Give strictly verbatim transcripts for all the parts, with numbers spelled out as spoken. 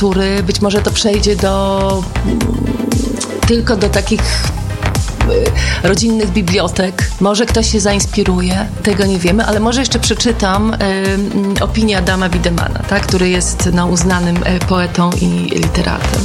który być może to przejdzie do tylko do takich rodzinnych bibliotek. Może ktoś się zainspiruje, tego nie wiemy, ale może jeszcze przeczytam y, opinię Adama Wiedemana, tak, który jest no, uznanym y, poetą i literatem.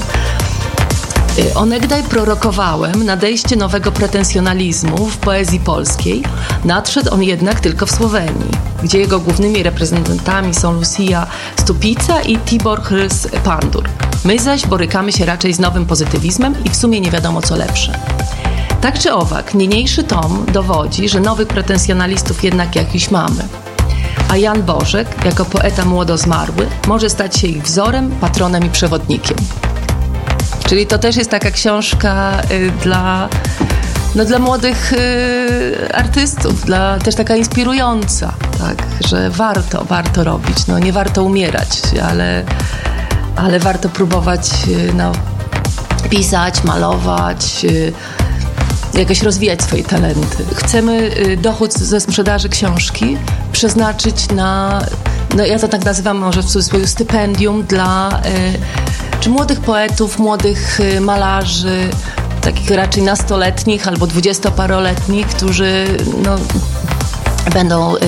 Y, onegdaj prorokowałem nadejście nowego pretensjonalizmu w poezji polskiej. Nadszedł on jednak tylko w Słowenii, gdzie jego głównymi reprezentantami są Lucia Stupica i Tibor Chrys Pandur. My zaś borykamy się raczej z nowym pozytywizmem i w sumie nie wiadomo co lepsze. Tak czy owak, niniejszy tom dowodzi, że nowych pretensjonalistów jednak jakiś mamy. A Jan Bożek, jako poeta młodo zmarły, może stać się ich wzorem, patronem i przewodnikiem. Czyli to też jest taka książka y, dla, no, dla młodych y, artystów, dla, też taka inspirująca, tak, że warto, warto robić. No, nie warto umierać, ale, ale warto próbować y, no, pisać, malować, y, jakoś rozwijać swoje talenty. Chcemy dochód ze sprzedaży książki przeznaczyć na, no ja to tak nazywam może w cudzysłowie, stypendium dla y, czy młodych poetów, młodych y, malarzy, takich raczej nastoletnich albo dwudziestoparoletnich, którzy no, będą y,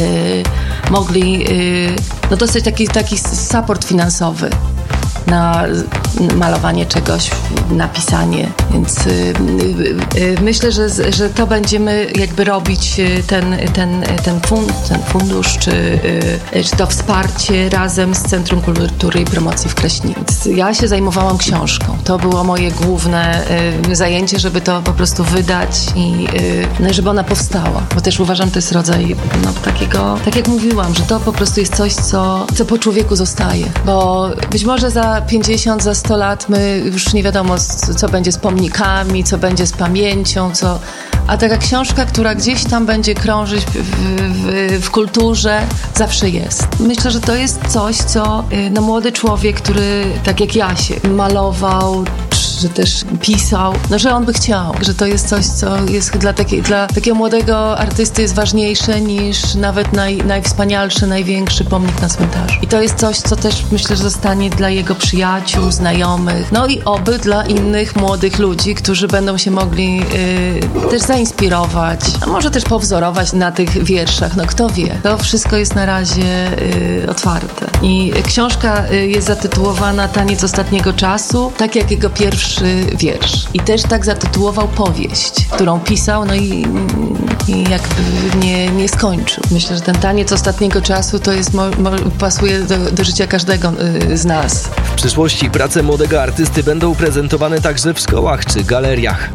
mogli y, no, dostać taki, taki support finansowy na malowanie czegoś, napisanie, więc y, y, y, myślę, że, że to będziemy jakby robić ten, ten, ten, fund, ten fundusz, czy, y, czy to wsparcie razem z Centrum Kultury i Promocji w Kraśnicy. Ja się zajmowałam książką. To było moje główne y, zajęcie, żeby to po prostu wydać i y, żeby ona powstała, bo też uważam, to jest rodzaj no, takiego, tak jak mówiłam, że to po prostu jest coś, co, co po człowieku zostaje, bo być może za pięćdziesiąt, za sto lat my już nie wiadomo, co będzie z pomnikami, co będzie z pamięcią, co... A taka książka, która gdzieś tam będzie krążyć w, w, w kulturze, zawsze jest. Myślę, że to jest coś, co no, młody człowiek, który tak jak ja się malował, że też pisał, no że on by chciał, że to jest coś, co jest dla, taki, dla takiego młodego artysty jest ważniejsze niż nawet naj, najwspanialszy, największy pomnik na cmentarzu. I to jest coś, co też myślę, że zostanie dla jego przyjaciół, znajomych, no i oby dla innych młodych ludzi, którzy będą się mogli yy, też zainspirować, a może też powzorować na tych wierszach, no kto wie. To wszystko jest na razie yy, otwarte. I książka yy, jest zatytułowana Taniec ostatniego czasu, tak jak jego pierwszy wiersz. I też tak zatytułował powieść, którą pisał, no i, i jakby nie, nie skończył. Myślę, że ten taniec ostatniego czasu to jest, mo, mo, pasuje do, do życia każdego y, z nas. W przyszłości prace młodego artysty będą prezentowane także w szkołach czy galeriach.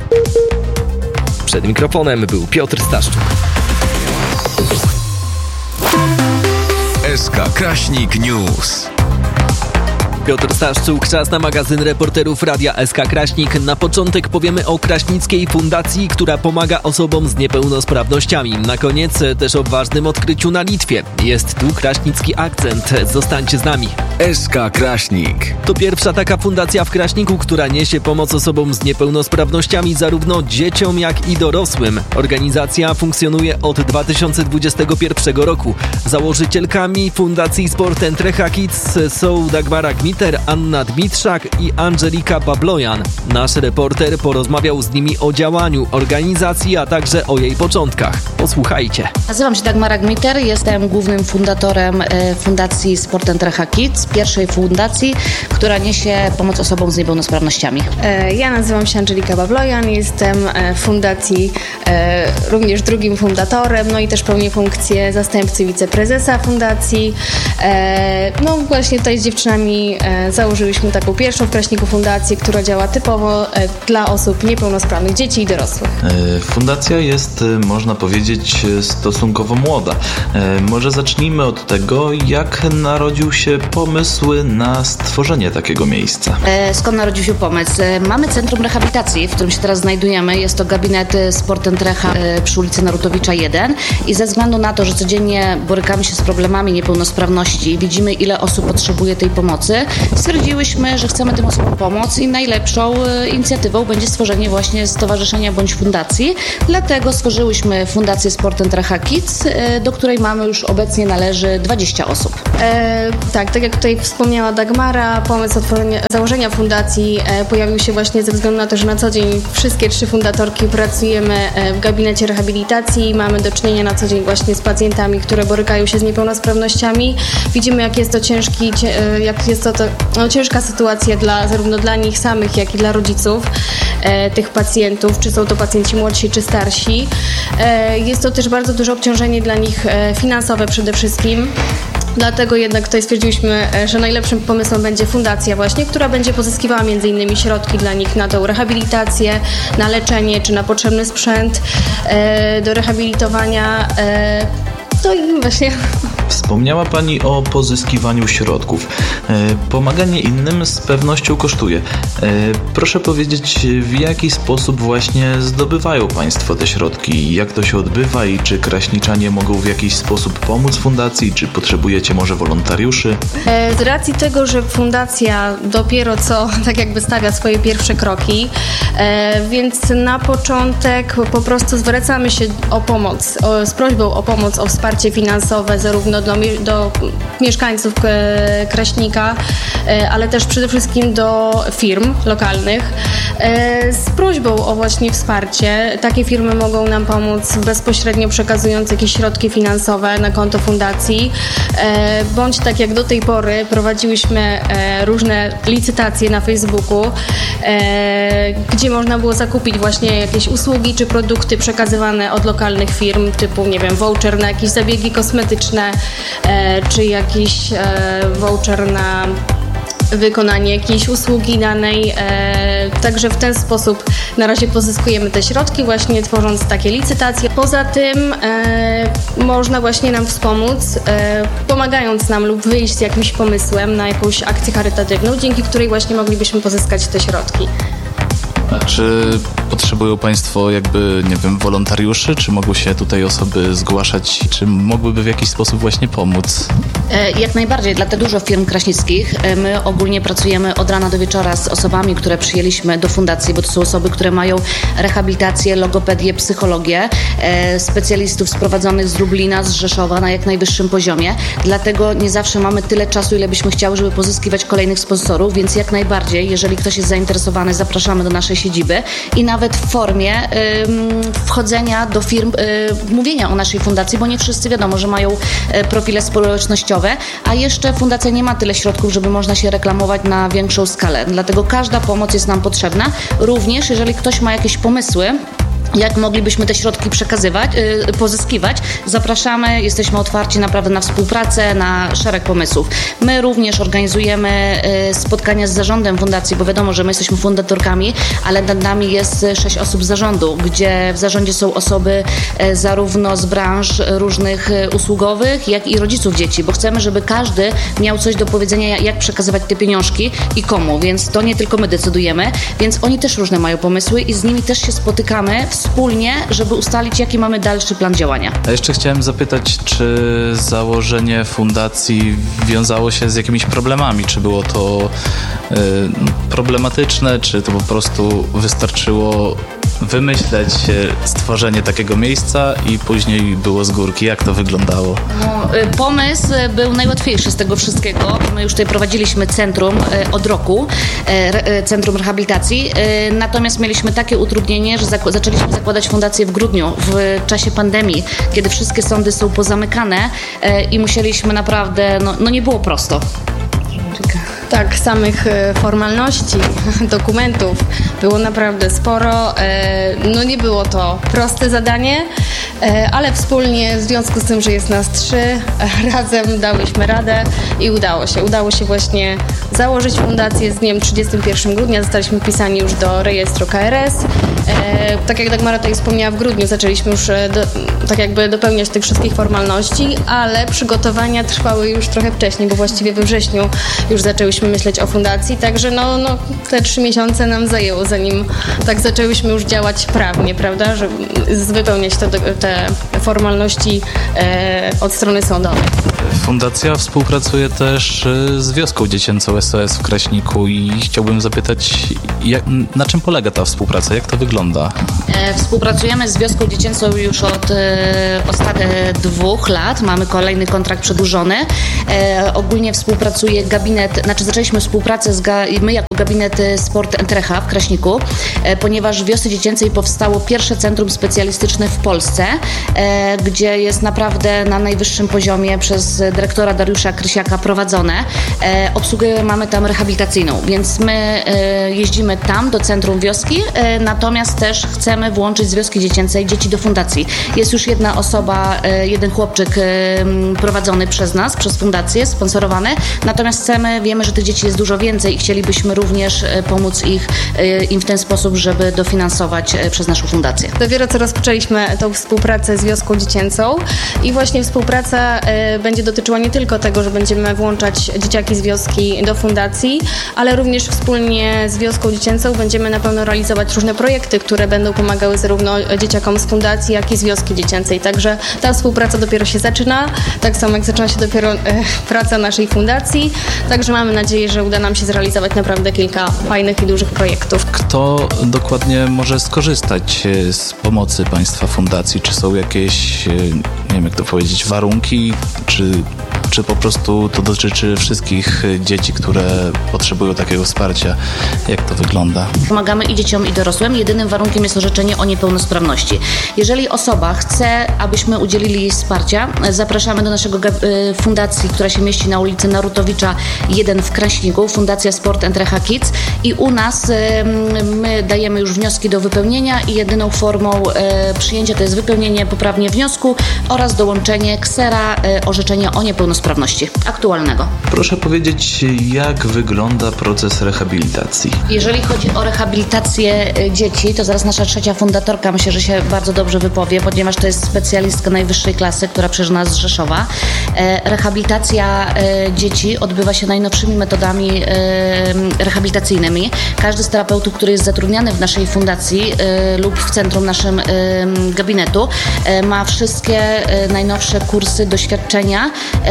Przed mikrofonem był Piotr Staszczuk. S K Kraśnik News. Piotr Staszczuk, czas na magazyn reporterów Radia S K Kraśnik. Na początek powiemy o Kraśnickiej Fundacji, która pomaga osobom z niepełnosprawnościami. Na koniec też o ważnym odkryciu na Litwie. Jest tu kraśnicki akcent. Zostańcie z nami. S K Kraśnik. To pierwsza taka fundacja w Kraśniku, która niesie pomoc osobom z niepełnosprawnościami, zarówno dzieciom, jak i dorosłym. Organizacja funkcjonuje od dwa tysiące dwudziestego pierwszego roku. Założycielkami Fundacji Sport and Reha Kids są Dagmara Gmiter, Anna Dmitrzak i Angelika Bablojan. Nasz reporter porozmawiał z nimi o działaniu organizacji, a także o jej początkach. Posłuchajcie. Nazywam się Dagmara Gmiter, jestem głównym fundatorem Fundacji Sport and Reha Kids, pierwszej fundacji, która niesie pomoc osobom z niepełnosprawnościami. Ja nazywam się Angelika Bablojan, jestem w fundacji również drugim fundatorem, no i też pełnię funkcję zastępcy wiceprezesa fundacji. No właśnie tutaj z dziewczynami założyliśmy taką pierwszą w Kraśniku fundację, która działa typowo dla osób niepełnosprawnych, dzieci i dorosłych. Fundacja jest, można powiedzieć, stosunkowo młoda. Może zacznijmy od tego, jak narodził się pomysł na stworzenie takiego miejsca. Skąd narodził się pomysł? Mamy Centrum Rehabilitacji, w którym się teraz znajdujemy. Jest to gabinet Sport and Reha przy ulicy Narutowicza jeden i ze względu na to, że codziennie borykamy się z problemami niepełnosprawności, widzimy ile osób potrzebuje tej pomocy, stwierdziłyśmy, że chcemy tym osobom pomóc i najlepszą inicjatywą będzie stworzenie właśnie stowarzyszenia bądź fundacji. Dlatego stworzyłyśmy Fundację Sport and Reha Kids, do której mamy już obecnie należy dwadzieścia osób. E, tak, tak jak tutaj wspomniała Dagmara, pomysł otworzenia, założenia fundacji e, pojawił się właśnie ze względu na to, że na co dzień wszystkie trzy fundatorki pracujemy w gabinecie rehabilitacji. Mamy do czynienia na co dzień właśnie z pacjentami, które borykają się z niepełnosprawnościami. Widzimy, jak jest to ciężki, jak jest to, to no, ciężka sytuacja dla, zarówno dla nich samych, jak i dla rodziców e, tych pacjentów, czy są to pacjenci młodsi, czy starsi. E, jest to też bardzo duże obciążenie dla nich e, finansowe przede wszystkim. Dlatego jednak tutaj stwierdziliśmy, że najlepszym pomysłem będzie fundacja właśnie, która będzie pozyskiwała między innymi środki dla nich na tą rehabilitację, na leczenie czy na potrzebny sprzęt e, do rehabilitowania. E, no i właśnie... Wspomniała Pani o pozyskiwaniu środków. Pomaganie innym z pewnością kosztuje. Proszę powiedzieć, w jaki sposób właśnie zdobywają Państwo te środki? Jak to się odbywa i czy kraśniczanie mogą w jakiś sposób pomóc fundacji? Czy potrzebujecie może wolontariuszy? Z racji tego, że fundacja dopiero co tak jakby stawia swoje pierwsze kroki, więc na początek po prostu zwracamy się o pomoc, o, z prośbą o pomoc, o wsparcie finansowe zarówno do, do mieszkańców Kraśnika, ale też przede wszystkim do firm lokalnych z prośbą o właśnie wsparcie. Takie firmy mogą nam pomóc bezpośrednio przekazując jakieś środki finansowe na konto fundacji, bądź tak jak do tej pory prowadziłyśmy różne licytacje na Facebooku, gdzie można było zakupić właśnie jakieś usługi czy produkty przekazywane od lokalnych firm, typu nie wiem, voucher na jakieś zabiegi kosmetyczne, czy jakiś voucher na wykonanie jakiejś usługi danej. E, także w ten sposób na razie pozyskujemy te środki, właśnie tworząc takie licytacje. Poza tym e, można właśnie nam wspomóc, e, pomagając nam lub wyjść z jakimś pomysłem na jakąś akcję charytatywną, dzięki której właśnie moglibyśmy pozyskać te środki. A czy potrzebują Państwo jakby, nie wiem, wolontariuszy? Czy mogą się tutaj osoby zgłaszać? Czy mogłyby w jakiś sposób właśnie pomóc? Jak najbardziej. Dla te dużo firm kraśnickich my ogólnie pracujemy od rana do wieczora z osobami, które przyjęliśmy do fundacji, bo to są osoby, które mają rehabilitację, logopedię, psychologię, specjalistów sprowadzonych z Lublina, z Rzeszowa na jak najwyższym poziomie. Dlatego nie zawsze mamy tyle czasu, ile byśmy chciały, żeby pozyskiwać kolejnych sponsorów, więc jak najbardziej, jeżeli ktoś jest zainteresowany, zapraszamy do naszej siedziby i nawet w formie y, wchodzenia do firm, y, mówienia o naszej fundacji, bo nie wszyscy wiadomo, że mają y, profile społecznościowe, a jeszcze fundacja nie ma tyle środków, żeby można się reklamować na większą skalę. Dlatego każda pomoc jest nam potrzebna. Również jeżeli ktoś ma jakieś pomysły, jak moglibyśmy te środki przekazywać, yy, pozyskiwać. Zapraszamy, jesteśmy otwarci naprawdę na współpracę, na szereg pomysłów. My również organizujemy yy, spotkania z zarządem fundacji, bo wiadomo, że my jesteśmy fundatorkami, ale nad nami jest sześć osób z zarządu, gdzie w zarządzie są osoby yy, zarówno z branż różnych yy, usługowych, jak i rodziców dzieci, bo chcemy, żeby każdy miał coś do powiedzenia, jak przekazywać te pieniążki i komu, więc to nie tylko my decydujemy, więc oni też różne mają pomysły i z nimi też się spotykamy wspólnie, żeby ustalić, jaki mamy dalszy plan działania. A jeszcze chciałem zapytać, czy założenie fundacji wiązało się z jakimiś problemami? Czy było to y, problematyczne, czy to po prostu wystarczyło wymyśleć stworzenie takiego miejsca i później było z górki? Jak to wyglądało? No, pomysł był najłatwiejszy z tego wszystkiego. My już tutaj prowadziliśmy centrum od roku, centrum rehabilitacji, natomiast mieliśmy takie utrudnienie, że zak- zaczęliśmy zakładać fundację w grudniu, w czasie pandemii, kiedy wszystkie sądy są pozamykane i musieliśmy naprawdę, no, no nie było prosto. Tak, samych formalności, dokumentów było naprawdę sporo. No nie było to proste zadanie, ale wspólnie, w związku z tym, że jest nas trzy, razem dałyśmy radę i udało się. Udało się właśnie założyć fundację z dniem trzydziestego pierwszego grudnia. Zostaliśmy wpisani już do rejestru K R S. Tak jak Dagmara tutaj wspomniała, w grudniu zaczęliśmy już do, tak jakby dopełniać tych wszystkich formalności, ale przygotowania trwały już trochę wcześniej, bo właściwie we wrześniu już zaczęłyśmy zaczęłyśmy myśleć o fundacji, także no, no te trzy miesiące nam zajęło, zanim tak zaczęłyśmy już działać prawnie, prawda, żeby wypełniać to, te formalności e, od strony sądowej. Fundacja współpracuje też z wioską dziecięcą S O S w Kraśniku i chciałbym zapytać, jak, na czym polega ta współpraca, jak to wygląda? E, współpracujemy z wioską dziecięcą już od e, ostatnich dwóch lat. Mamy kolejny kontrakt przedłużony. E, ogólnie współpracuje gabinet, znaczy zaczęliśmy współpracę z ga, my jako gabinet Sport and Rehab w Kraśniku, e, ponieważ w wiosce dziecięcej powstało pierwsze centrum specjalistyczne w Polsce, e, gdzie jest naprawdę na najwyższym poziomie przez dyrektora Dariusza Krysiaka prowadzone. E, obsługę mamy tam rehabilitacyjną, więc my e, jeździmy tam do centrum wioski, e, natomiast też chcemy włączyć z wioski dziecięcej dzieci do fundacji. Jest już jedna osoba, e, jeden chłopczyk e, prowadzony przez nas, przez fundację, sponsorowany, natomiast chcemy, wiemy, że tych dzieci jest dużo więcej i chcielibyśmy również e, pomóc ich, e, im w ten sposób, żeby dofinansować e, przez naszą fundację. Dopiero co rozpoczęliśmy tą współpracę z wioską dziecięcą i właśnie współpraca e, będzie dotyczyła nie tylko tego, że będziemy włączać dzieciaki z wioski do fundacji, ale również wspólnie z wioską dziecięcą będziemy na pewno realizować różne projekty, które będą pomagały zarówno dzieciakom z fundacji, jak i z wioski dziecięcej. Także ta współpraca dopiero się zaczyna, tak samo jak zaczyna się dopiero e, praca naszej fundacji. Także mamy nadzieję, że uda nam się zrealizować naprawdę kilka fajnych i dużych projektów. Kto dokładnie może skorzystać z pomocy Państwa fundacji? Czy są jakieś, nie wiem jak to powiedzieć, warunki, czy, czy po prostu to dotyczy wszystkich dzieci, które potrzebują takiego wsparcia? Jak to wygląda? Pomagamy i dzieciom, i dorosłym. Jedynym warunkiem jest orzeczenie o niepełnosprawności. Jeżeli osoba chce, abyśmy udzielili jej wsparcia, zapraszamy do naszego fundacji, która się mieści na ulicy Narutowicza jeden w Kraśniku, Fundacja Sport and Rehab Kids, i u nas my dajemy już wnioski do wypełnienia i jedyną formą przyjęcia to jest wypełnienie poprawnie wniosku oraz dołączenie ksera orzeczenia o niepełnosprawności aktualnego. Proszę powiedzieć, jak wygląda proces rehabilitacji? Jeżeli chodzi o rehabilitację dzieci, to zaraz nasza trzecia fundatorka myślę, że się bardzo dobrze wypowie, ponieważ to jest specjalistka najwyższej klasy, która przyjeżdża z Rzeszowa. Rehabilitacja dzieci odbywa się najnowszymi metodami rehabilitacyjnymi. Każdy z terapeutów, który jest zatrudniany w naszej fundacji lub w centrum naszym gabinetu, ma wszystkie najnowsze kursy, doświadczenia.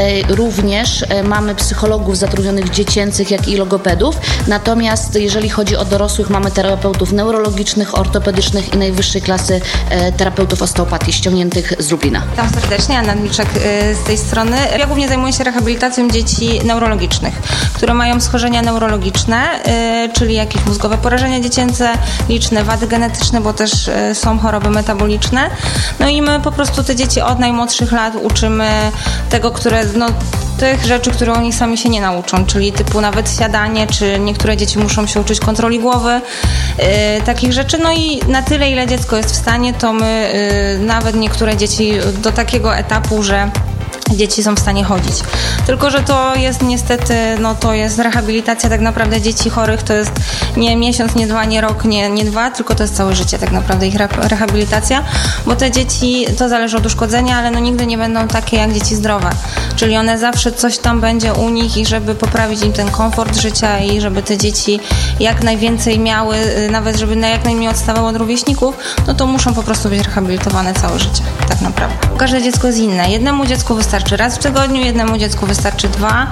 Również mamy psychologów zatrudnionych dziecięcych, jak i logopedów. Natomiast jeżeli chodzi o dorosłych, mamy terapeutów neurologicznych, ortopedycznych i najwyższej klasy terapeutów osteopatii ściągniętych z Lublina. Witam serdecznie, Anna Milczak z tej strony. Ja głównie zajmuję się rehabilitacją dzieci neurologicznych, które mają schorzenia neurologiczne, czyli jakieś mózgowe porażenia dziecięce, liczne wady genetyczne, bo też są choroby metaboliczne. No i my po prostu te dzieci od najmłodszych lat uczymy tego, które, no, tych rzeczy, które oni sami się nie nauczą, czyli typu nawet siadanie, czy niektóre dzieci muszą się uczyć kontroli głowy, yy, takich rzeczy. No i na tyle, ile dziecko jest w stanie, to my yy, nawet niektóre dzieci do takiego etapu, że dzieci są w stanie chodzić. Tylko że to jest niestety, no to jest rehabilitacja tak naprawdę dzieci chorych, to jest nie miesiąc, nie dwa, nie rok, nie, nie dwa, tylko to jest całe życie tak naprawdę ich rehabilitacja, bo te dzieci, to zależy od uszkodzenia, ale no nigdy nie będą takie jak dzieci zdrowe. Czyli one zawsze coś tam będzie u nich i żeby poprawić im ten komfort życia i żeby te dzieci jak najwięcej miały, nawet żeby na jak najmniej odstawały od rówieśników, no to muszą po prostu być rehabilitowane całe życie, tak naprawdę. Każde dziecko jest inne. Jednemu dziecku wystarczy raz w tygodniu, jednemu dziecku wystarczy dwa.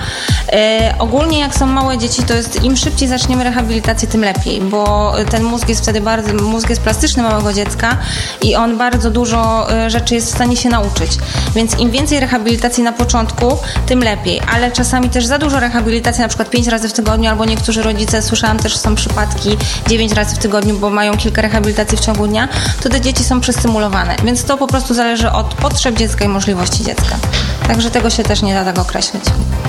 E, ogólnie jak są małe dzieci, to jest im szybciej zaczniemy rehabilitację, tym lepiej, bo ten mózg jest wtedy bardzo, mózg jest plastyczny małego dziecka i on bardzo dużo rzeczy jest w stanie się nauczyć. Więc im więcej rehabilitacji na początku, tym lepiej. Ale czasami też za dużo rehabilitacji, na przykład pięć razy w tygodniu, albo niektórzy rodzice, słyszałam też, są przypadki dziewięć razy w tygodniu, bo mają kilka rehabilitacji w ciągu dnia, to te dzieci są przestymulowane. Więc to po prostu zależy od potrzeb dziecka i możliwości dziecka. Także tego się też nie da tak określić.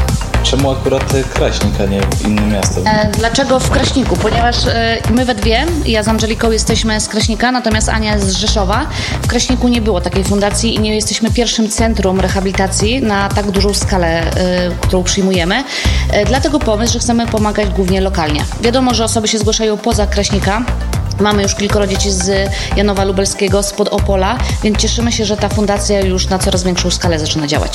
Czemu akurat Kraśnik, a nie inne miasto? E, dlaczego w Kraśniku? Ponieważ e, my we dwie, ja z Angeliką jesteśmy z Kraśnika, natomiast Ania jest z Rzeszowa. W Kraśniku nie było takiej fundacji i nie jesteśmy pierwszym centrum rehabilitacji na tak dużą skalę, e, którą przyjmujemy. E, dlatego pomysł, że chcemy pomagać głównie lokalnie. Wiadomo, że osoby się zgłaszają poza Kraśnika. Mamy już kilkoro dzieci z Janowa Lubelskiego, spod Opola, więc cieszymy się, że ta fundacja już na coraz większą skalę zaczyna działać.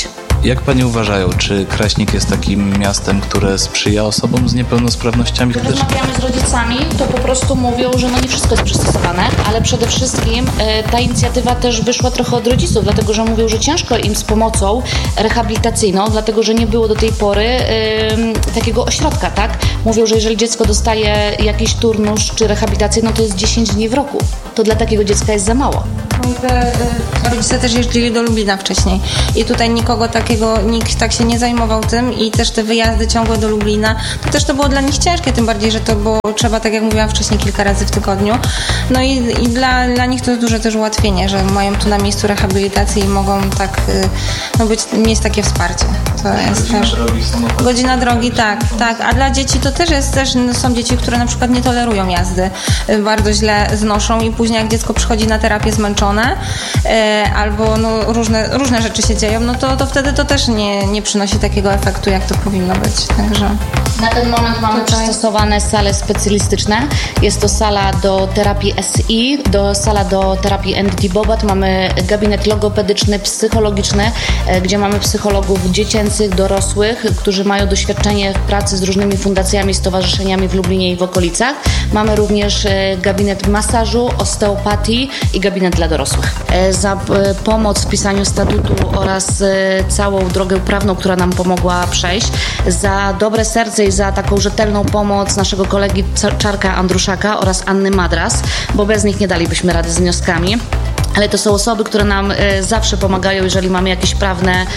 Jak pani uważają, czy Kraśnik jest takim miastem, które sprzyja osobom z niepełnosprawnościami? Gdy rozmawiamy z rodzicami, to po prostu mówią, że no nie wszystko jest przystosowane, ale przede wszystkim e, ta inicjatywa też wyszła trochę od rodziców, dlatego że mówią, że ciężko im z pomocą rehabilitacyjną, dlatego że nie było do tej pory e, takiego ośrodka, tak? Mówią, że jeżeli dziecko dostaje jakiś turnus czy rehabilitację, no to jest dziesięć dni w roku. To dla takiego dziecka jest za mało. No i te, y, rodzice też jeździli do Lublina wcześniej i tutaj nikogo takiego, nikt tak się nie zajmował tym i też te wyjazdy ciągłe do Lublina, to też to było dla nich ciężkie, tym bardziej, że to było trzeba, tak jak mówiłam wcześniej, kilka razy w tygodniu. No i, i dla, dla nich to jest duże też ułatwienie, że mają tu na miejscu rehabilitację i mogą tak, y, no być, mieć takie wsparcie. To jest Godzina też... drogi samochodowej. Godzina drogi, tak, tak. A dla dzieci to też jest, też są dzieci, które na przykład nie tolerują jazdy, y, bardzo źle znoszą i później jak dziecko przychodzi na terapię zmęczone e, albo no, różne, różne rzeczy się dzieją, no to, to wtedy to też nie, nie przynosi takiego efektu, jak to powinno być. Także Na ten moment mamy Tutaj. przystosowane sale specjalistyczne. Jest to sala do terapii S I, do sala do terapii N D T Bobat. Mamy gabinet logopedyczny, psychologiczny, e, gdzie mamy psychologów dziecięcych, dorosłych, którzy mają doświadczenie w pracy z różnymi fundacjami, stowarzyszeniami w Lublinie i w okolicach. Mamy również e, gabinet masażu, osteopatii i gabinet dla dorosłych. E, za e, pomoc w pisaniu statutu oraz e, całą drogę prawną, która nam pomogła przejść, za dobre serce i za taką rzetelną pomoc naszego kolegi Czarka Andruszaka oraz Anny Madras, bo bez nich nie dalibyśmy rady z wnioskami. Ale to są osoby, które nam e, zawsze pomagają, jeżeli mamy jakieś prawne,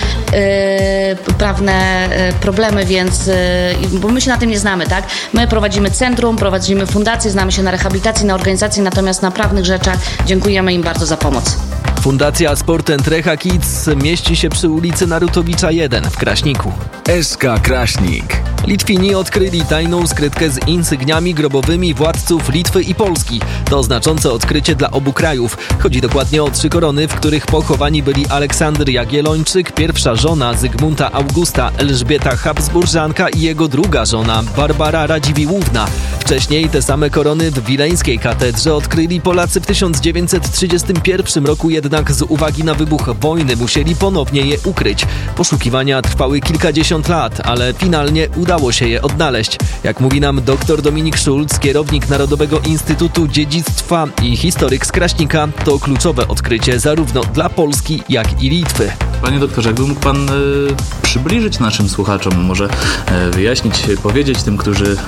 e, prawne e, problemy, więc, e, bo my się na tym nie znamy, tak? My prowadzimy centrum, prowadzimy fundację, znamy się na rehabilitacji, na organizacji, natomiast na prawnych rzeczach dziękujemy im bardzo za pomoc. Fundacja Sport and Reha Kids mieści się przy ulicy Narutowicza jeden w Kraśniku. S K Kraśnik. Litwini odkryli tajną skrytkę z insygniami grobowymi władców Litwy i Polski. To znaczące odkrycie dla obu krajów. Chodzi dokładnie o trzy korony, w których pochowani byli Aleksander Jagiellończyk, pierwsza żona Zygmunta Augusta, Elżbieta Habsburżanka i jego druga żona, Barbara Radziwiłłówna. Wcześniej te same korony w wileńskiej katedrze odkryli Polacy w tysiąc dziewięćset trzydziestym pierwszym roku, jednak z uwagi na wybuch wojny musieli ponownie je ukryć. Poszukiwania trwały kilkadziesiąt lat, ale finalnie udało się je odnaleźć. Jak mówi nam dr Dominik Szulc, kierownik Narodowego Instytutu Dziedzictwa i historyk z Kraśnika, to kluczowe odkrycie zarówno dla Polski, jak i Litwy. Panie doktorze, jakby mógł pan y, przybliżyć naszym słuchaczom, może y, wyjaśnić, powiedzieć tym, którzy y,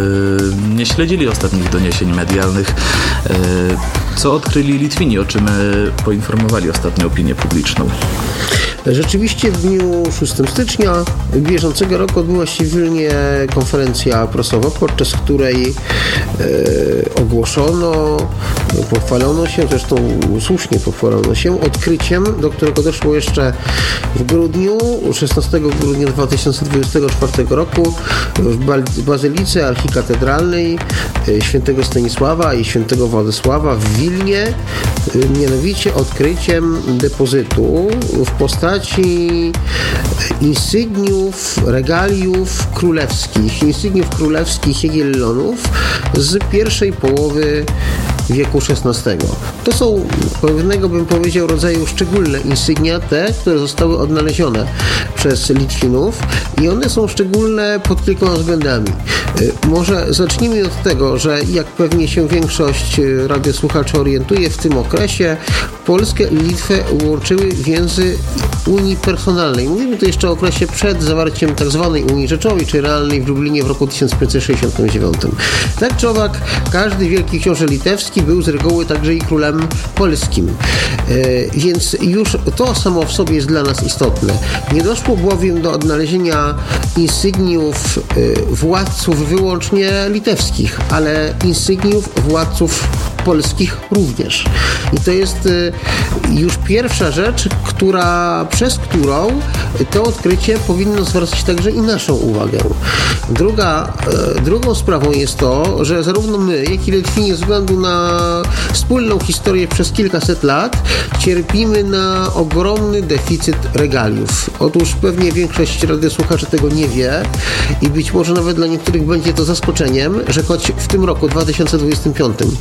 nie śledzili ostatnich doniesień medialnych, y, co odkryli Litwini, o czym y, poinformowali ostatnio opinię publiczną. Rzeczywiście w dniu szóstego stycznia bieżącego roku odbyła się w Wilnie konferencja prasowa, podczas której e, ogłoszono, pochwalono się, zresztą słusznie pochwalono się, odkryciem, do którego doszło jeszcze w grudniu, szesnastego grudnia dwa tysiące dwudziestego czwartego roku w Bazylice Archikatedralnej świętego Stanisława i świętego Władysława w Wilnie, mianowicie odkryciem depozytu w postaci insygniów, regaliów królewskich, insygniów królewskich Jagiellonów z pierwszej połowy wieku szesnastego. To są pewnego, bym powiedział, rodzaju szczególne insygnia, te, które zostały odnalezione przez Litwinów i one są szczególne pod kilkoma względami. Może zacznijmy od tego, że jak pewnie się większość radiosłuchaczy orientuje, w tym okresie Polskę i Litwę łączyły więzy Unii Personalnej. Mówimy tu jeszcze o okresie przed zawarciem tzw. Unii Rzeczowej, czy realnej w Lublinie w roku tysiąc pięćset sześćdziesiątym dziewiątym. Tak czy owak, każdy wielki książę litewski był z reguły także i królem polskim. E, więc już to samo w sobie jest dla nas istotne. Nie doszło bowiem do odnalezienia insygniów e, władców wyłącznie litewskich, ale insygniów władców polskich również. I to jest e, już pierwsza rzecz, która, przez którą to odkrycie powinno zwracać także i naszą uwagę. Druga, e, drugą sprawą jest to, że zarówno my, jak i Litwini ze względu na wspólną historię przez kilkaset lat cierpimy na ogromny deficyt regaliów. Otóż pewnie większość radiosłuchaczy tego nie wie i być może nawet dla niektórych będzie to zaskoczeniem, że choć w tym roku dwa tysiące dwudziestym piątym obchodzimy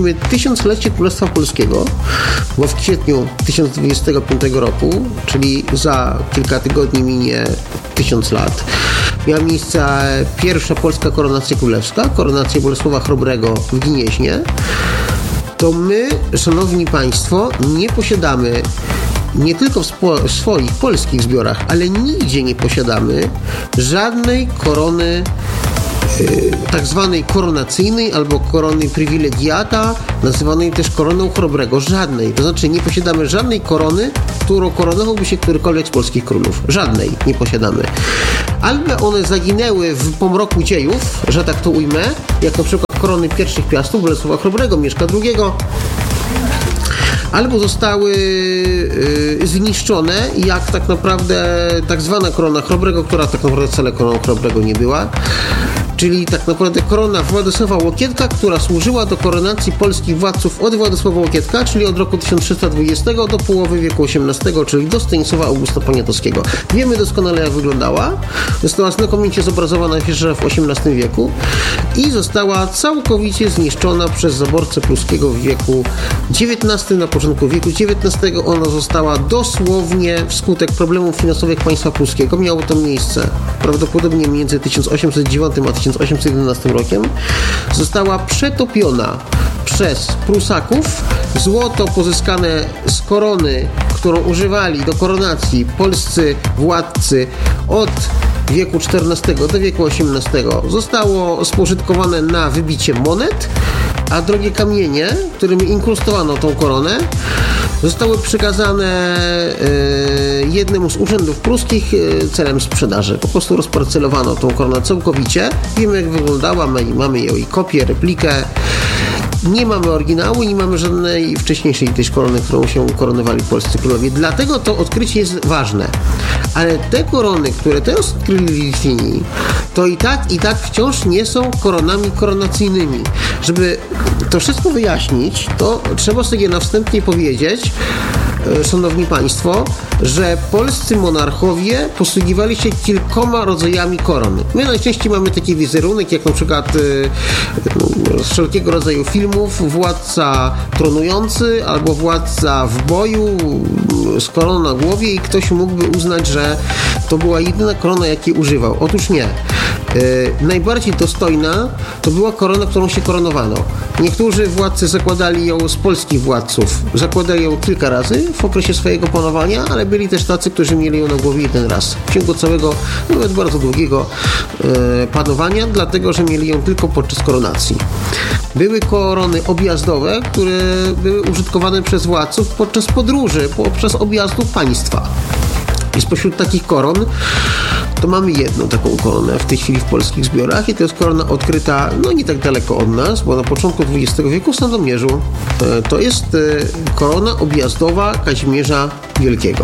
obchodzimy tysiąclecie Królestwa Polskiego, bo w kwietniu tysiąc dwudziestego piątego roku, czyli za kilka tygodni minie tysiąc lat, miała miejsce pierwsza polska koronacja królewska, koronacja Bolesława Chrobrego w Gnieźnie. To my, szanowni państwo, nie posiadamy nie tylko w, spo, w swoich polskich zbiorach, ale nigdzie nie posiadamy żadnej korony yy, tak zwanej koronacyjnej albo korony privilegiata, nazywanej też koroną Chrobrego. Żadnej. To znaczy nie posiadamy żadnej korony, którą koronowałby się którykolwiek z polskich królów. Żadnej nie posiadamy. Albo one zaginęły w pomroku dziejów, że tak to ujmę, jak na przykład korony pierwszych piastów Bolesława Chrobrego, Mieszka drugiego, albo zostały y, zniszczone, jak tak naprawdę tak zwana korona Chrobrego, która tak naprawdę wcale koroną Chrobrego nie była, czyli tak naprawdę korona Władysława Łokietka, która służyła do koronacji polskich władców od Władysława Łokietka, czyli od roku tysiąc trzysta dwudziestego do połowy wieku osiemnastego, czyli do Stanisława Augusta Poniatowskiego. Wiemy doskonale, jak wyglądała. Została znakomicie zobrazowana jeszcze w osiemnastym wieku i została całkowicie zniszczona przez zaborcę pruskiego w wieku dziewiętnastym. Na początku wieku dziewiętnastego ona została dosłownie wskutek problemów finansowych państwa pruskiego. Miało to miejsce prawdopodobnie między tysiąc osiemset dziewiątym a tysiąc osiemset jedenastym rokiem. Została przetopiona przez Prusaków. Złoto pozyskane z korony, którą używali do koronacji polscy władcy od wieku czternastego do wieku osiemnastego, zostało spożytkowane na wybicie monet, a drogie kamienie, którymi inkrustowano tą koronę, zostały przekazane y, jednemu z urzędów pruskich y, celem sprzedaży. Po prostu rozparcelowano tą koronę całkowicie. Wiemy, jak wyglądała, mamy jej kopię, replikę. Nie mamy oryginału i nie mamy żadnej wcześniejszej też korony, którą się koronowali polscy królowie. Dlatego to odkrycie jest ważne. Ale te korony, które teraz odkryli Litwini, to i tak, i tak wciąż nie są koronami koronacyjnymi. Żeby to wszystko wyjaśnić, to trzeba sobie na wstępie powiedzieć, szanowni państwo, że polscy monarchowie posługiwali się kilkoma rodzajami koron. My najczęściej mamy taki wizerunek, jak na przykład z wszelkiego rodzaju filmów, władca tronujący albo władca w boju z koroną na głowie i ktoś mógłby uznać, że to była jedyna korona, jakiej używał. Otóż nie. Yy, najbardziej dostojna to była korona, którą się koronowano. Niektórzy władcy zakładali ją z polskich władców. Zakładali ją kilka razy w okresie swojego panowania, ale byli też tacy, którzy mieli ją na głowie jeden raz. W ciągu całego, nawet bardzo długiego yy, panowania, dlatego, że mieli ją tylko podczas koronacji. Były korony objazdowe, które były użytkowane przez władców podczas podróży, podczas objazdu państwa. I spośród takich koron to mamy jedną taką koronę w tej chwili w polskich zbiorach i to jest korona odkryta no nie tak daleko od nas, bo na początku dwudziestego wieku w Sandomierzu. To jest korona objazdowa Kazimierza Wielkiego.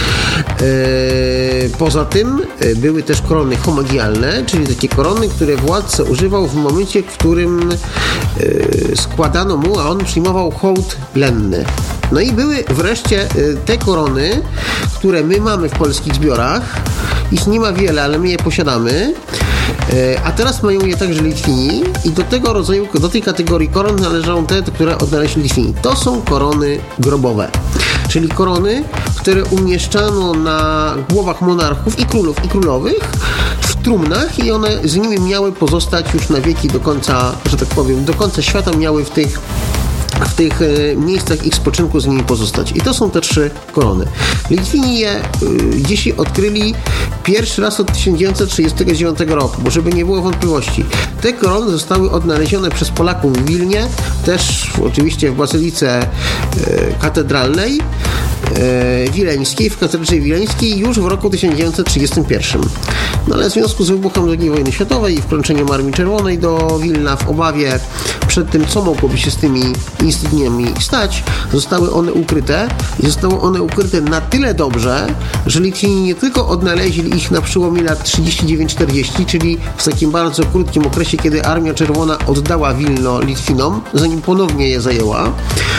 Poza tym były też korony homagialne, czyli takie korony, które władca używał w momencie, w którym składano mu, a on przyjmował hołd lenny. No i były wreszcie te korony, które my mamy w polskich zbiorach. Ich nie ma wiele, ale my je posiadamy. A teraz mają je także Litwini i do tego rodzaju, do tej kategorii koron należą te, które odnaleźli Litwini. To są korony grobowe, czyli korony, które umieszczano na głowach monarchów i królów i królowych w trumnach i one z nimi miały pozostać już na wieki do końca, że tak powiem, do końca świata miały w tych w tych e, miejscach ich spoczynku z nimi pozostać. I to są te trzy korony. Litwini je e, dzisiaj odkryli pierwszy raz od tysiąc dziewięćset trzydziestego dziewiątego roku, bo żeby nie było wątpliwości. Te korony zostały odnalezione przez Polaków w Wilnie, też oczywiście w Bazylice e, Katedralnej e, Wileńskiej, w Katedrze Wileńskiej już w roku tysiąc dziewięćset trzydziestym pierwszym. No ale w związku z wybuchem drugiej wojny światowej i wkroczeniem Armii Czerwonej do Wilna w obawie przed tym, co mogłoby się z tymi instytniami stać, zostały one ukryte i zostały one ukryte na tyle dobrze, że Litwini nie tylko odnaleźli ich na przełomie lat trzydzieści dziewięć czterdzieści, czyli w takim bardzo krótkim okresie, kiedy Armia Czerwona oddała Wilno Litwinom, zanim ponownie je zajęła,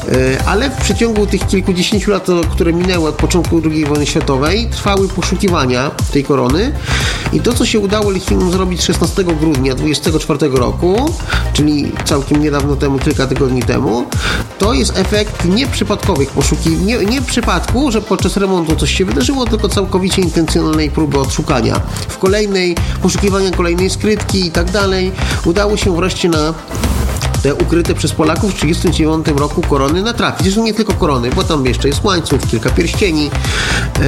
ale w przeciągu tych kilkudziesięciu lat, które minęły od początku drugiej wojny światowej, trwały poszukiwania tej korony i to, co się udało Litwinom zrobić szesnastego grudnia dwudziestego czwartego roku, czyli całkiem niedawno temu, kilka tygodni temu, to jest efekt nieprzypadkowych poszukiwań, nie, nie przypadku, że podczas remontu coś się wydarzyło, tylko całkowicie intencjonalnej próby odszukania. W kolejnej, poszukiwania kolejnej skrytki i tak dalej, udało się wreszcie na te ukryte przez Polaków w tysiąc dziewięćset trzydziestym dziewiątym roku korony natrafić. Zresztą nie tylko korony, bo tam jeszcze jest łańcuch, kilka pierścieni. Yy,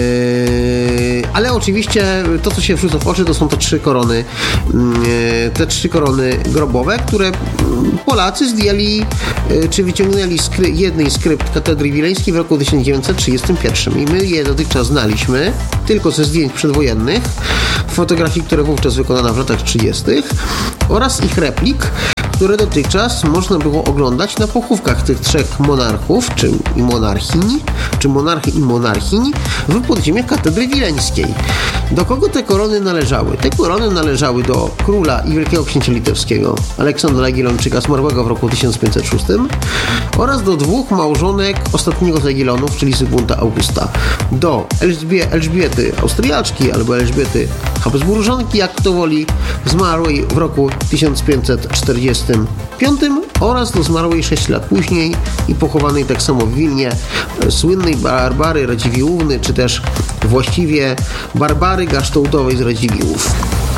ale oczywiście to, co się wrzuca w oczy, to są te trzy korony, yy, te trzy korony grobowe, które Polacy zdjęli, yy, czy wyciągnęli z skry- jednej skrypt katedry wileńskiej w roku tysiąc dziewięćset trzydziestym pierwszym. I my je dotychczas znaliśmy tylko ze zdjęć przedwojennych, fotografii, które wówczas wykonano w latach trzydziestych oraz ich replik, które dotychczas można było oglądać na pochówkach tych trzech monarchów, czy i monarchiń, czy monarchy i monarchiń w podziemiach katedry wileńskiej. Do kogo te korony należały? Te korony należały do króla i wielkiego księcia litewskiego Aleksandra Jagiellończyka, zmarłego w roku tysiąc pięćset szóstym, oraz do dwóch małżonek ostatniego z Jagiellonów, czyli Zygmunta Augusta. Do Elżbie- Elżbiety Austriaczki albo Elżbiety Habsburżanki, jak kto woli, zmarłej w roku tysiąc pięćset czterdziestym piątym oraz do zmarłej sześć lat później i pochowanej tak samo w Wilnie słynnej Barbary Radziwiłłówny, czy też właściwie Barbary Gasztołtowej z Radziwiłłów.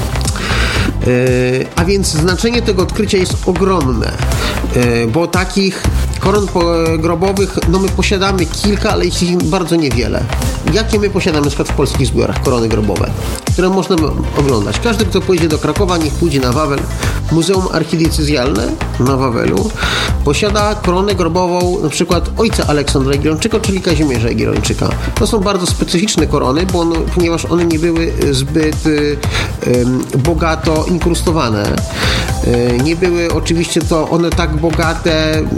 Yy, a więc znaczenie tego odkrycia jest ogromne, yy, bo takich koron grobowych no my posiadamy kilka, ale ich bardzo niewiele. Jakie my posiadamy na przykład w polskich zbiorach korony grobowe, które można oglądać? Każdy, kto pójdzie do Krakowa, niech pójdzie na Wawel. Muzeum Archidiecezjalne na Wawelu posiada koronę grobową na przykład ojca Aleksandra Jagiellończyka, czyli Kazimierza Jagiellończyka. To są bardzo specyficzne korony, bo one, ponieważ one nie były zbyt y, y, bogato inkrustowane. Y, nie były oczywiście to one tak bogate y,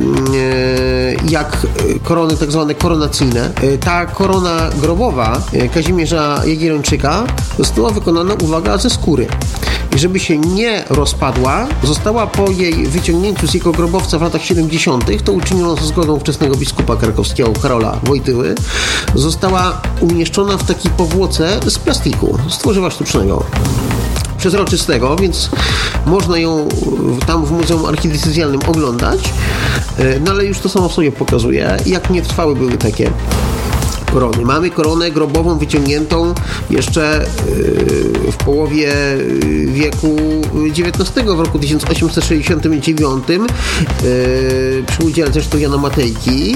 jak korony tak zwane koronacyjne. Y, ta korona grobowa y, Kazimierza Jagiellończyka została wykonana, uwaga, ze skóry. I żeby się nie rozpadła, została po jej wyciągnięciu z jego grobowca w latach siedemdziesiątych, to uczyniono ze zgodą ówczesnego biskupa krakowskiego Karola Wojtyły, została umieszczona w takiej powłoce z plastiku, z tworzywa sztucznego, przezroczystego, więc można ją tam w Muzeum Archidiecezjalnym oglądać, no ale już to samo sobie pokazuje, jak nietrwałe były takie korony. Mamy koronę grobową wyciągniętą jeszcze w połowie wieku dziewiętnastego, w roku tysiąc osiemset sześćdziesiątym dziewiątym, przy udziale zresztą Jana Matejki.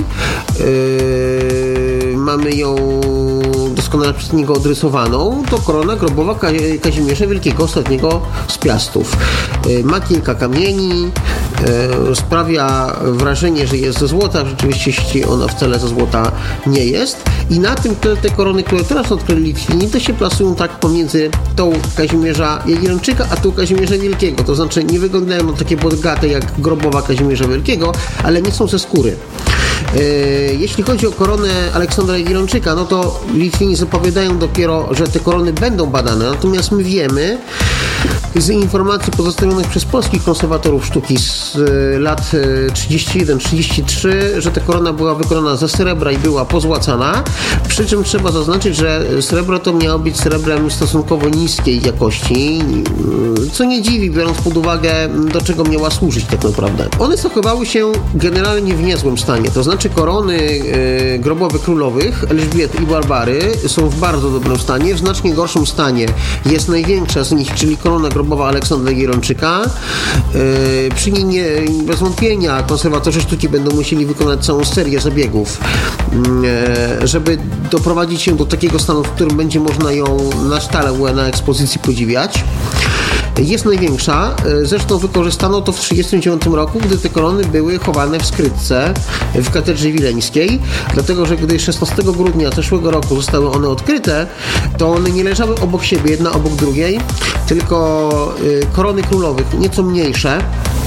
Mamy ją doskonale przez niego odrysowaną. To korona grobowa Kazimierza Wielkiego, ostatniego z Piastów. Ma kilka kamieni, sprawia wrażenie, że jest ze złota, w rzeczywistości ona wcale ze złota nie jest. I na tym tle te korony, które teraz odkryli Litwini, to się plasują tak pomiędzy tą Kazimierza Jagiellończyka, a tą Kazimierza Wielkiego. To znaczy nie wyglądają takie bogate jak grobowa Kazimierza Wielkiego, ale nie są ze skóry. Jeśli chodzi o koronę Aleksandra Jagiellończyka, no to Litwini zapowiadają dopiero, że te korony będą badane, natomiast my wiemy z informacji pozostawionych przez polskich konserwatorów sztuki z lat trzydzieści jeden trzydzieści trzy, że ta korona była wykonana ze srebra i była pozłacana, przy czym trzeba zaznaczyć, że srebro to miało być srebrem stosunkowo niskiej jakości, co nie dziwi, biorąc pod uwagę, do czego miała służyć tak naprawdę. One zachowały się generalnie w niezłym stanie, to znaczy korony y, grobowe królowych Elżbiety i Barbary są w bardzo dobrym stanie, w znacznie gorszym stanie jest największa z nich, czyli korona grobowa Aleksandra Jagiellończyka. Yy, przy niej nie, bez wątpienia konserwatorzy sztuki będą musieli wykonać całą serię zabiegów, yy, żeby doprowadzić się do takiego stanu, w którym będzie można ją na stałe na ekspozycji podziwiać. Jest największa, zresztą wykorzystano to w tysiąc dziewięćset trzydziestym dziewiątym roku, gdy te korony były chowane w skrytce w katedrze wileńskiej, dlatego że gdy szesnastego grudnia zeszłego roku zostały one odkryte, to one nie leżały obok siebie, jedna obok drugiej, tylko korony królowych, nieco mniejsze,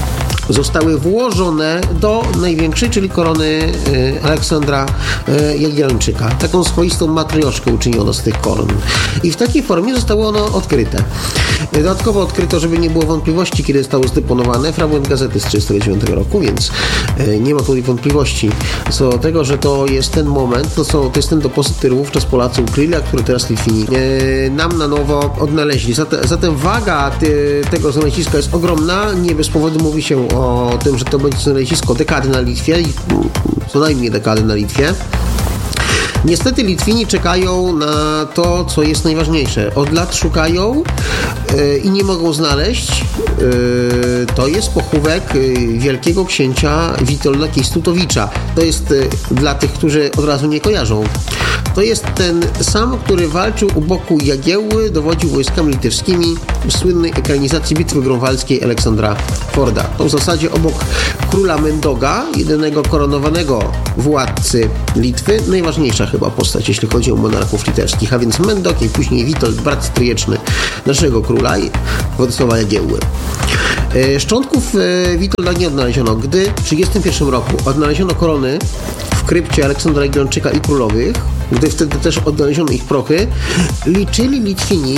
zostały włożone do największej, czyli korony Aleksandra Jagiellończyka. Taką swoistą matrioszkę uczyniono z tych koron. I w takiej formie zostało ono odkryte. Dodatkowo odkryto, żeby nie było wątpliwości, kiedy zostało zdeponowane, fragment gazety z tysiąc dziewięćset trzydziestego dziewiątego roku, więc nie ma tutaj wątpliwości co do tego, że to jest ten moment, to, są, to jest ten depozyt, który wówczas Polacy ukryli, a który teraz Litwini nam na nowo odnaleźli. Zatem, zatem waga ty, tego znaleziska jest ogromna. Nie bez powodu mówi się o tym, że to będzie znalezisko dekady na Litwie, co najmniej dekady na Litwie. Niestety Litwini czekają na to, co jest najważniejsze. Od lat szukają yy, i nie mogą znaleźć. Yy, to jest pochówek yy, wielkiego księcia Witolda Kęstutowicza. To jest yy, dla tych, którzy od razu nie kojarzą. To jest ten sam, który walczył u boku Jagiełły, dowodził wojskami litewskimi w słynnej ekranizacji Bitwy Grunwaldzkiej Aleksandra Forda. To w zasadzie obok króla Mendoga, jedynego koronowanego władcy Litwy, najważniejsza chyba postać, jeśli chodzi o monarchów litewskich, a więc Mendok i później Witold, brat stryjeczny naszego króla i Władysława Jagiełły. Szczątków Witolda nie odnaleziono. Gdy w tysiąc dziewięćset trzydziestym pierwszym roku odnaleziono korony w krypcie Aleksandra Jagiellończyka i królowych, gdy wtedy też odnaleziono ich prochy, liczyli Litwini,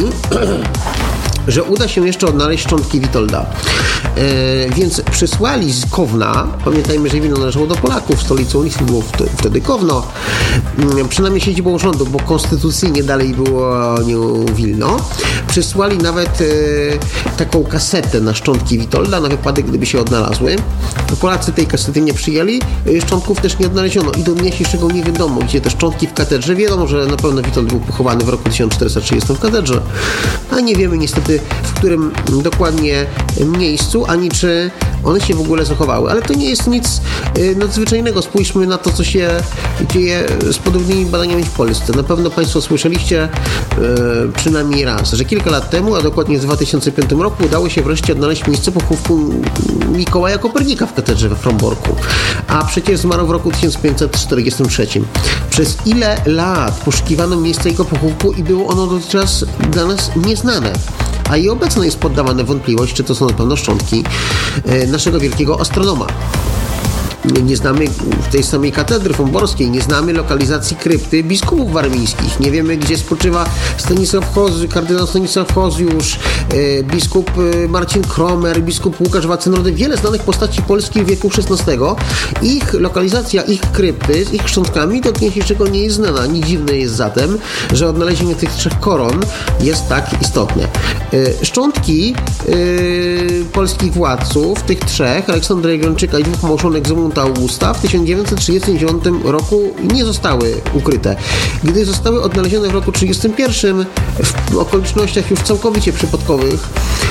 że uda się jeszcze odnaleźć szczątki Witolda. E, więc przysłali z Kowna, pamiętajmy, że Wilno należało do Polaków, stolicą Litwy było wtedy Kowno, e, przynajmniej siedzibą urzędu, bo konstytucyjnie dalej było nie Wilno. Przysłali nawet e, taką kasetę na szczątki Witolda, na wypadek, gdyby się odnalazły. Polacy tej kasety nie przyjęli, e, szczątków też nie odnaleziono i do dnia dzisiejszego nie wiadomo, gdzie te szczątki w katedrze. Wiadomo, że na pewno Witold był pochowany w roku tysiąc czterysta trzydziestym w katedrze, a nie wiemy niestety, w którym dokładnie miejscu, ani czy one się w ogóle zachowały. Ale to nie jest nic y, nadzwyczajnego. Spójrzmy na to, co się dzieje z podobnymi badaniami w Polsce. Na pewno Państwo słyszeliście y, przynajmniej raz, że kilka lat temu, a dokładnie w dwa tysiące piątym roku, udało się wreszcie odnaleźć miejsce pochówku Mikołaja Kopernika w katedrze we Fromborku. A przecież zmarł w roku tysiąc pięćset czterdziestym trzecim. Przez ile lat poszukiwano miejsca jego pochówku i było ono dotychczas dla nas nieznane. A i obecnie jest poddawane wątpliwość, czy to są na pewno szczątki naszego wielkiego astronoma. Nie znamy tej samej katedry fromborskiej, nie znamy lokalizacji krypty biskupów warmińskich. Nie wiemy, gdzie spoczywa Stanisław Hozy, kardynał Stanisław Hozjusz, biskup Marcin Kromer, biskup Łukasz Wacenrody. Wiele znanych postaci polskich wieku szesnastego. Ich lokalizacja, ich krypty z ich szczątkami do dnia dzisiejszego nie jest znana. Nie dziwne jest zatem, że odnalezienie tych trzech koron jest tak istotne. Szczątki polskich władców, tych trzech, Aleksandra Jagiellończyka i dwóch małżonek Zygmunta Augusta, w tysiąc dziewięćset trzydziestym dziewiątym roku nie zostały ukryte. Gdy zostały odnalezione w roku tysiąc dziewięćset trzydziestym pierwszym w okolicznościach już całkowicie przypadkowych,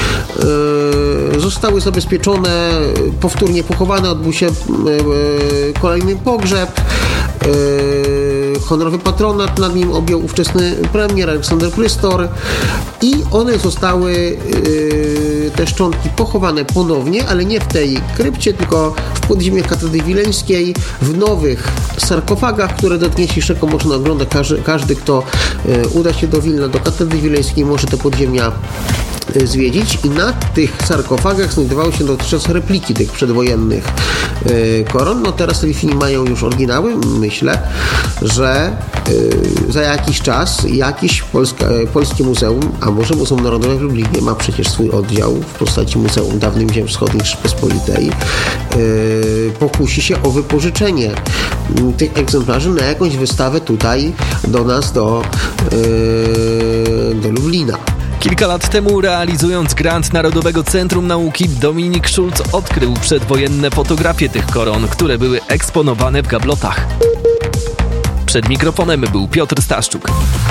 yy, zostały zabezpieczone, powtórnie pochowane, odbył się yy, kolejny pogrzeb, yy, honorowy patronat nad nim objął ówczesny premier Aleksander Prystor i one zostały, yy, te szczątki pochowane ponownie, ale nie w tej krypcie, tylko w podziemiach katedry wileńskiej, w nowych sarkofagach, które do dnia dzisiejszego można oglądać. Każdy, każdy kto yy, uda się do Wilna, do katedry wileńskiej, może te podziemia zwiedzić i na tych sarkofagach znajdowały się dotychczas repliki tych przedwojennych yy, koron. No teraz Litwini mają już oryginały. Myślę, że yy, za jakiś czas jakiś Polska, yy, polskie muzeum, a może Muzeum Narodowe w Lublinie ma przecież swój oddział w postaci Muzeum Dawnych Ziem Wschodnich Rzeczypospolitej, yy, pokusi się o wypożyczenie yy, tych egzemplarzy na jakąś wystawę tutaj do nas, do, yy, do Lublina. Kilka lat temu, realizując grant Narodowego Centrum Nauki, Dominik Schulz odkrył przedwojenne fotografie tych koron, które były eksponowane w gablotach. Przed mikrofonem był Piotr Staszczuk.